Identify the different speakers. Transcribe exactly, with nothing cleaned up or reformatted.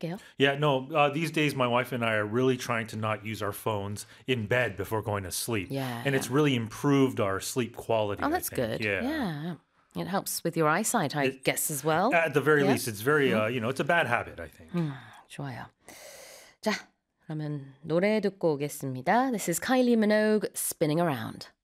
Speaker 1: 할게요.
Speaker 2: Yeah, no, uh, these days my wife and I are really trying to not use our phones in bed before going to sleep.
Speaker 1: Yeah,
Speaker 2: And
Speaker 1: yeah.
Speaker 2: it's really improved our sleep
Speaker 1: Oh,
Speaker 2: quality, I
Speaker 1: that's
Speaker 2: think.
Speaker 1: good.
Speaker 2: Yeah.
Speaker 1: Yeah. It helps with your eyesight, I
Speaker 2: It,
Speaker 1: guess, as well.
Speaker 2: at the very
Speaker 1: Yeah.
Speaker 2: least, it's very,
Speaker 1: 음,
Speaker 2: uh, you know, it's a bad habit, I think.
Speaker 1: 음, 좋아요. 자, 그러면 노래 듣고 오겠습니다. This is Kylie Minogue, Spinning Around.